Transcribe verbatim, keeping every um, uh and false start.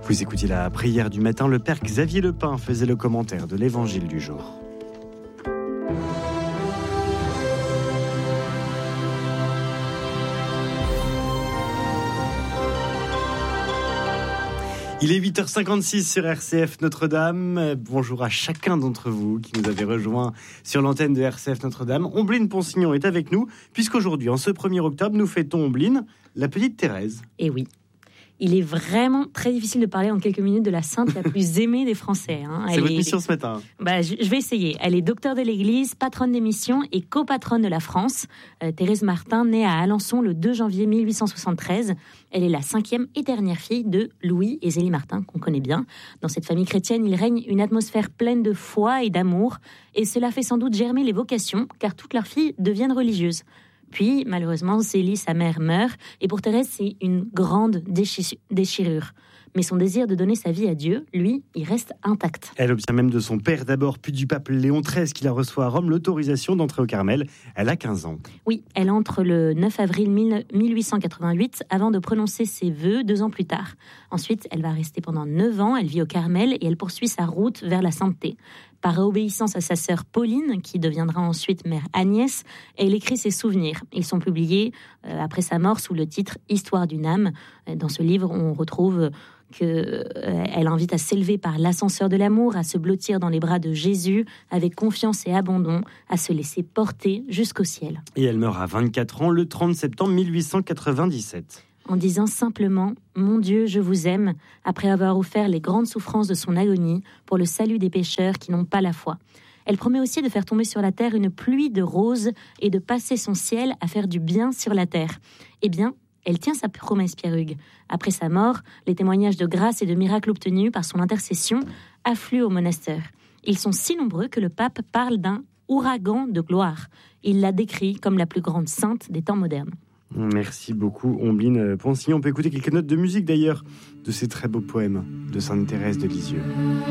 Vous écoutiez la prière du matin, le père Xavier Lepin faisait le commentaire de l'évangile du jour. Il est huit heures cinquante-six sur R C F Notre-Dame. Bonjour à chacun d'entre vous qui nous avez rejoints sur l'antenne de R C F Notre-Dame. Ombline Ponsignon est avec nous, puisqu'aujourd'hui, en ce premier octobre, nous fêtons Ombline, la petite Thérèse. Et oui. Il est vraiment très difficile de parler en quelques minutes de la sainte la plus aimée des Français. Hein. C'est Elle votre est... mission ce matin. Bah, je, je vais essayer. Elle est docteure de l'Église, patronne des missions et copatronne de la France. Euh, Thérèse Martin, née à Alençon le deux janvier mille huit cent soixante-treize. Elle est la cinquième et dernière fille de Louis et Zélie Martin, qu'on connaît bien. Dans cette famille chrétienne, il règne une atmosphère pleine de foi et d'amour. Et cela fait sans doute germer les vocations, car toutes leurs filles deviennent religieuses. Puis, malheureusement, Zélie, sa mère, meurt. Et pour Thérèse, c'est une grande déchi- déchirure. Mais son désir de donner sa vie à Dieu, lui, il reste intact. Elle obtient même de son père d'abord, puis du pape Léon treize, qui la reçoit à Rome, l'autorisation d'entrer au Carmel. Elle a quinze ans. Oui, elle entre le neuf avril mille huit cent quatre-vingt-huit, avant de prononcer ses vœux deux ans plus tard. Ensuite, elle va rester pendant neuf ans, elle vit au Carmel et elle poursuit sa route vers la sainteté. Par obéissance à sa sœur Pauline, qui deviendra ensuite mère Agnès, elle écrit ses souvenirs. Ils sont publiés euh, après sa mort sous le titre « Histoire d'une âme ». Dans ce livre, on retrouve qu'elle euh, invite à s'élever par l'ascenseur de l'amour, à se blottir dans les bras de Jésus avec confiance et abandon, à se laisser porter jusqu'au ciel. Et elle meurt à vingt-quatre ans le trente septembre mille huit cent quatre-vingt-dix-sept. En disant simplement « Mon Dieu, je vous aime », après avoir offert les grandes souffrances de son agonie pour le salut des pécheurs qui n'ont pas la foi. Elle promet aussi de faire tomber sur la terre une pluie de roses et de passer son ciel à faire du bien sur la terre. Eh bien, elle tient sa promesse, Pierre Hugues. Après sa mort, les témoignages de grâce et de miracles obtenus par son intercession affluent au monastère. Ils sont si nombreux que le pape parle d'un ouragan de gloire. Il la décrit comme la plus grande sainte des temps modernes. Merci beaucoup, Ombline Ponsignon. On peut écouter quelques notes de musique d'ailleurs de ces très beaux poèmes de Sainte Thérèse de Lisieux.